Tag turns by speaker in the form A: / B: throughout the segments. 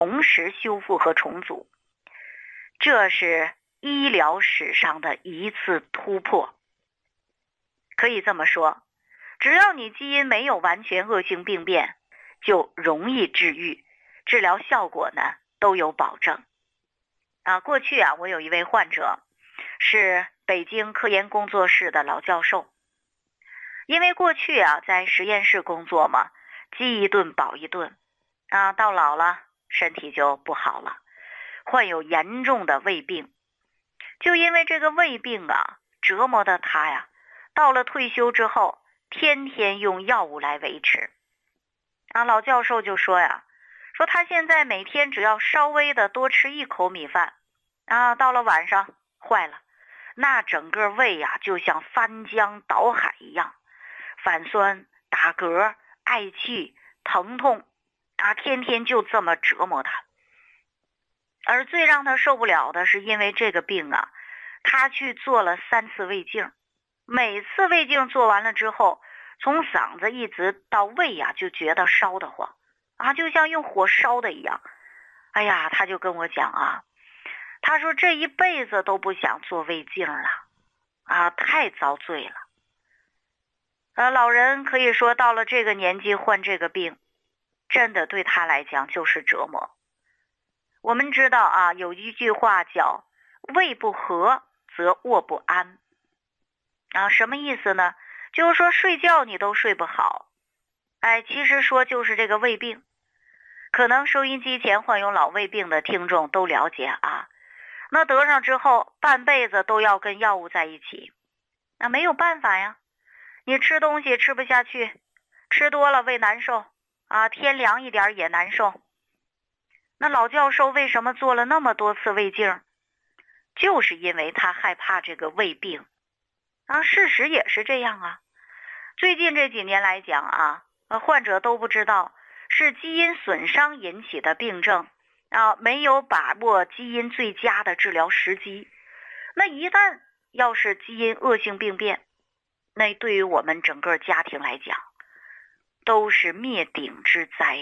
A: 同时修复和重组。这是医疗史上的一次突破。可以这么说，只要你基因没有完全恶性病变，就容易治愈，治疗效果呢都有保证。过去我有一位患者是北京科研工作室的老教授，因为过去在实验室工作嘛，饥一顿饱一顿到老了身体就不好了，患有严重的胃病。就因为这个胃病折磨的他到了退休之后天天用药物来维持。老教授就说说他现在每天只要稍微的多吃一口米饭到了晚上坏了，那整个胃就像翻江倒海一样，反酸、打嗝、嗳气、疼痛天天就这么折磨他。而最让他受不了的是，因为这个病他去做了3次胃镜，每次胃镜做完了之后，从嗓子一直到胃就觉得烧得慌就像用火烧的一样。哎呀，他就跟我讲他说这一辈子都不想做胃镜了太遭罪了。老人可以说到了这个年纪患这个病，真的对他来讲就是折磨。我们知道有一句话叫胃不和则卧不安什么意思呢？就是说睡觉你都睡不好。其实说就是这个胃病。可能收音机前患有老胃病的听众都了解那得上之后半辈子都要跟药物在一起，那没有办法呀，你吃东西吃不下去，吃多了胃难受天凉一点也难受。那老教授为什么做了那么多次胃镜？就是因为他害怕这个胃病事实也是这样最近这几年来讲患者都不知道是基因损伤引起的病症没有把握基因最佳的治疗时机。那一旦要是基因恶性病变，那对于我们整个家庭来讲都是灭顶之灾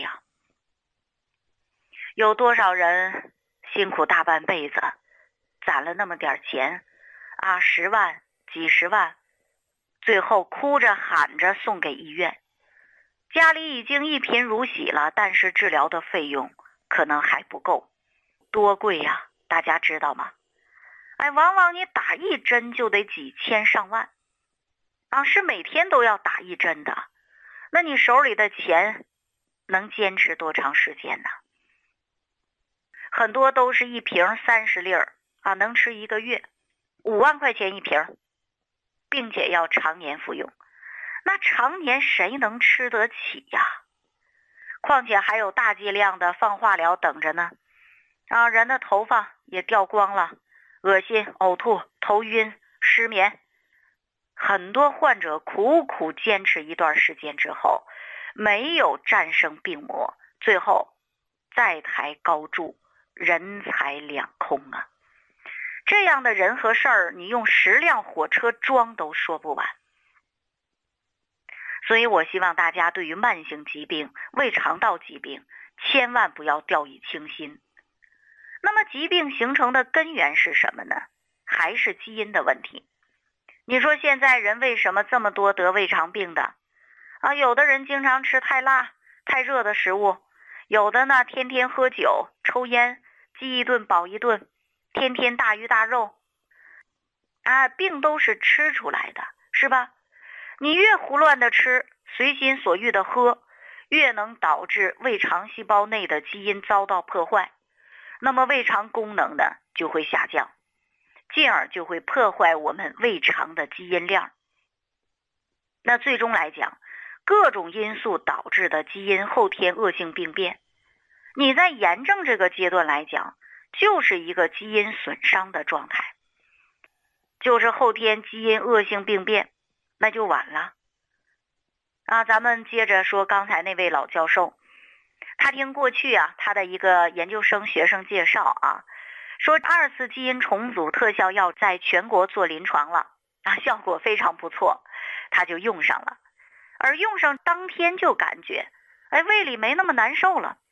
A: 有多少人辛苦大半辈子攒了那么点钱10万几十万，最后哭着喊着送给医院，家里已经一贫如洗了，但是治疗的费用可能还不够。多贵大家知道吗？往往你打一针就得几千上万是每天都要打一针的。那你手里的钱能坚持多长时间呢？很多都是一瓶30粒能吃1个月，5万块钱一瓶，并且要常年服用。那常年谁能吃得起况且还有大剂量的放化疗等着呢人的头发也掉光了，恶心、呕吐、头晕、失眠。很多患者苦苦坚持一段时间之后，没有战胜病魔，最后债台高筑，人财两空这样的人和事儿，你用10辆火车装都说不完。所以我希望大家对于慢性疾病、胃肠道疾病千万不要掉以轻心。那么疾病形成的根源是什么呢？还是基因的问题。你说现在人为什么这么多得胃肠病的有的人经常吃太辣、太热的食物，有的呢天天喝酒、抽烟，饥一顿饱一顿，天天大鱼大肉病都是吃出来的，是吧？你越胡乱的吃，随心所欲的喝，越能导致胃肠细胞内的基因遭到破坏，那么胃肠功能呢就会下降，进而就会破坏我们胃肠的基因量。那最终来讲，各种因素导致的基因后天恶性病变，你在炎症这个阶段来讲，就是一个基因损伤的状态，就是后天基因恶性病变，那就晚了咱们接着说刚才那位老教授，他听过去他的一个研究生学生介绍说2次基因重组特效药在全国做临床了效果非常不错，他就用上了。而用上当天就感觉胃里没那么难受了